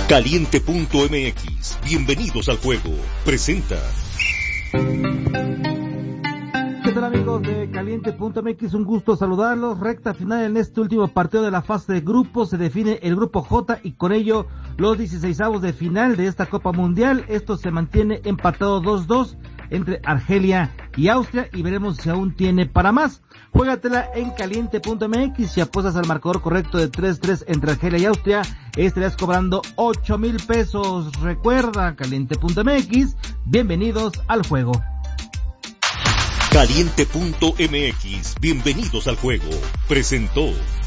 Caliente.mx, bienvenidos al juego, presenta. ¿Qué tal, amigos de Caliente.mx? Un gusto saludarlos. Recta final en este último partido de la fase de grupos. Se define el grupo J y con ello los 16avos de final de esta Copa Mundial. Esto se mantiene empatado 2-2 entre Argelia y Austria y veremos si aún tiene para más. Juégatela en Caliente.mx. Si apuestas al marcador correcto de 3-3 entre Argelia y Austria, estarías cobrando 8,000 pesos. Recuerda, Caliente.mx. Bienvenidos al juego. Caliente.mx, bienvenidos al juego, presentó.